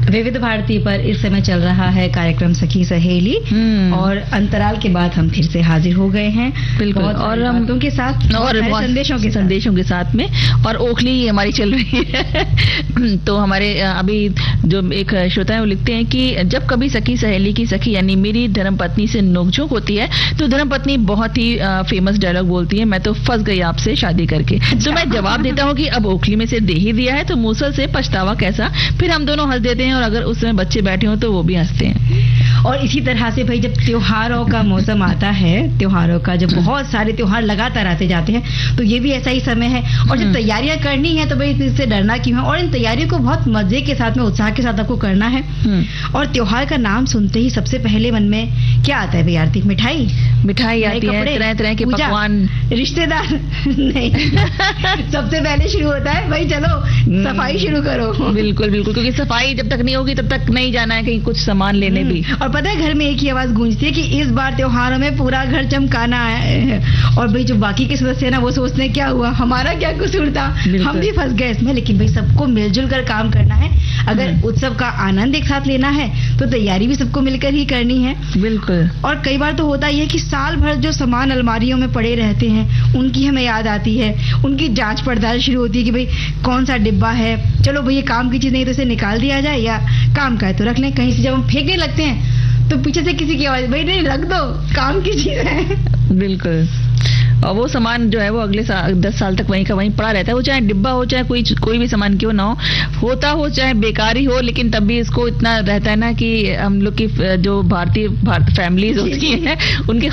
विविध भारती पर इस समय चल रहा है कार्यक्रम सखी सहेली और अंतराल के बाद हम फिर से हाजिर हो गए हैं बिल्कुल और बातों के साथ और संदेशों के साथ में और ओखली हमारी चल रही है। तो हमारे अभी जो एक श्रोता है वो लिखते हैं कि जब कभी सखी सहेली की सखी यानी मेरी धर्मपत्नी से नोकझोंक होती है तो धर्मपत्नी बहुत ही फेमस डायलॉग बोलती है, मैं तो फंस गई आपसे शादी करके। तो मैं जवाब देता हूँ कि अब ओखली में से दे ही दिया है तो मूसल से पछतावा कैसा। फिर हम दोनों हंस देते हैं और अगर उस समय बच्चे बैठे हो तो वो भी हंसते हैं। और इसी तरह से भाई जब त्योहारों का मौसम आता है, त्योहारों का जब बहुत सारे त्योहार लगातार आते जाते हैं तो ये भी ऐसा ही समय है। और जब तैयारियां करनी है तो भाई इससे डरना क्यों है, और इन तैयारियों को बहुत मजे के साथ में उत्साह के साथ आपको करना है। और त्योहार का नाम सुनते ही सबसे पहले मन में क्या आता है भैया आरती? मिठाई आती है, तरह तरह के पकवान, रिश्तेदार नहीं सबसे पहले शुरू होता है भाई चलो सफाई शुरू करो। बिल्कुल बिल्कुल, क्योंकि सफाई जब तक नहीं होगी तब तक नहीं जाना है कहीं कुछ सामान लेने भी। और पता है घर में एक ही आवाज गूंजती है कि इस बार त्योहारों में पूरा घर चमकाना है। और भाई जो बाकी के सदस्य है ना वो सोचते हैं क्या हुआ, हमारा क्या कसूर था, हम भी फंस गए इसमें। लेकिन भाई सबको मिलजुल कर काम करना है। अगर उत्सव का आनंद एक साथ लेना है तो तैयारी भी सबको मिलकर ही करनी है। बिल्कुल। और कई बार तो होता ही है कि साल भर जो सामान अलमारियों में पड़े रहते हैं उनकी हमें याद आती है, उनकी जांच पड़ताल शुरू होती है कि भाई कौन सा डिब्बा है, चलो भाई ये काम की चीज नहीं तो इसे निकाल दिया जाए, या काम का है तो रख लें। कहीं से जब हम फेंकने लगते हैं तो पीछे से किसी की आवाज, भाई नहीं रख दो काम की चीज है। बिल्कुल। और वो सामान जो है वो अगले 10 साल तक वहीं का वहीं पड़ा रहता है, वो चाहे डिब्बा हो चाहे कोई भी सामान क्यों ना होता हो चाहे बेकार ही हो, लेकिन तब भी इसको इतना रहता है ना कि हम लोग की जो भारतीय फैमिलीज होती है उनके